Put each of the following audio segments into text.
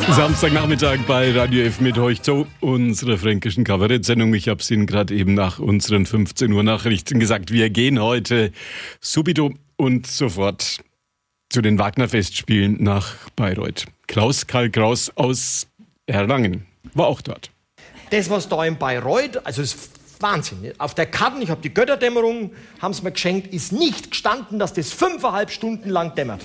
Samstagnachmittag bei Radio F mit euch zu unserer fränkischen Kabarett-Sendung. Ich habe es Ihnen gerade eben nach unseren 15 Uhr Nachrichten gesagt. Wir gehen heute subito und sofort zu den Wagner-Festspielen nach Bayreuth. Karl Kraus aus Erlangen war auch dort. Das, was da in Bayreuth, also ist Wahnsinn. Auf der Karte, ich habe die Götterdämmerung, haben sie mir geschenkt, ist nicht gestanden, dass das 5,5 Stunden lang dämmert.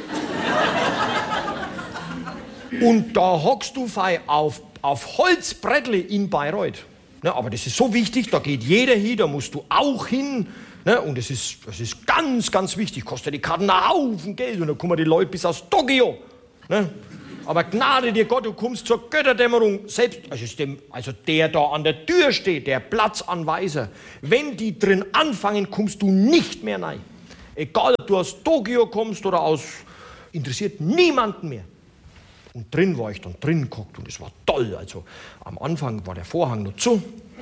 Und da hockst du auf Holzbrettle in Bayreuth. Ne, aber das ist so wichtig, da geht jeder hin, da musst du auch hin. Ne, und das ist ganz, ganz wichtig. Kostet die Karten einen Haufen Geld und da kommen die Leute bis aus Tokio. Ne? Aber Gnade dir Gott, du kommst zur Götterdämmerung. Selbst, also der da an der Tür steht, der Platzanweiser. Wenn die drin anfangen, kommst du nicht mehr rein. Egal, ob du aus Tokio kommst oder interessiert niemanden mehr. Und drin war ich dann drin geguckt und es war toll. Also am Anfang war der Vorhang noch zu.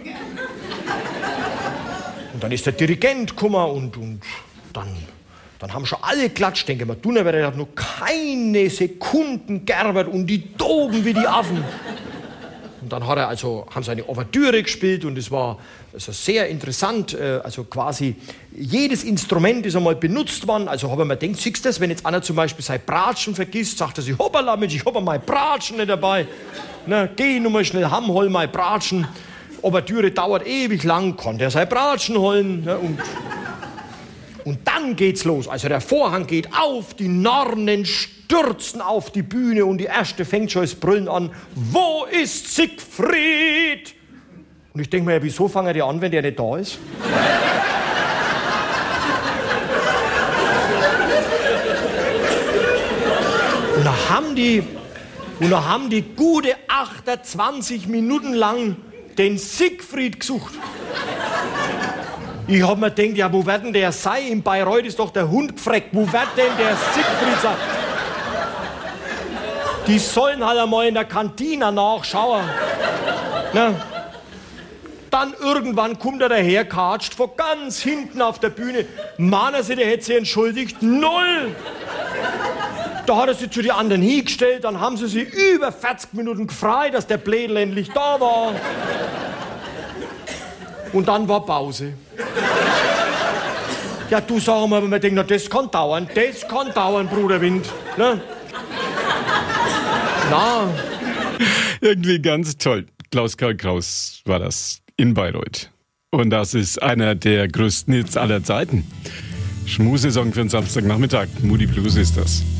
Und dann ist der Dirigent gekommen und dann haben schon alle geklatscht. Denke mal, Dunnerwetter hat noch keine Sekunden gearbeitet und die toben wie die Affen. Und dann haben sie eine Ouvertüre gespielt und es war also sehr interessant. Also quasi jedes Instrument ist einmal benutzt worden. Also habe ich mir gedacht, siehst du das, wenn jetzt einer zum Beispiel sein Bratschen vergisst, sagt er sich, hoppala Mensch, ich habe mein Bratschen nicht dabei. Na, geh nur mal schnell hol mein Bratschen. Ouvertüre dauert ewig lang, konnte er sein Bratschen holen. Ja, und dann geht's los. Also der Vorhang geht auf, die Nornen stürzen auf die Bühne und die erste fängt schon das Brüllen an. Wo ist Siegfried? Und ich denke mir, ja, wieso fangen die an, wenn der nicht da ist? Und da haben die gute 28 Minuten lang den Siegfried gesucht. Ich hab mir gedacht, ja, wo wird denn der sein? In Bayreuth ist doch der Hund gefreckt. Wo wird denn der Siegfried sein? Die sollen halt einmal in der Kantine nachschauen. Na? Dann irgendwann kommt er daherkatscht, von ganz hinten auf der Bühne. Meinen Sie, der hätte sich entschuldigt? Null! Da hat er sich zu den anderen hingestellt, dann haben sie sich über 40 Minuten gefreut, dass der Blädel endlich da war. Und dann war Pause. Ja, du sag mal, wenn man denkt, na, das kann dauern, Bruder Wind. Ne? Na. Irgendwie ganz toll. Karl Kraus war das in Bayreuth. Und das ist einer der größten Hits aller Zeiten. Schmusesong für den Samstagnachmittag. Moody Blues ist das.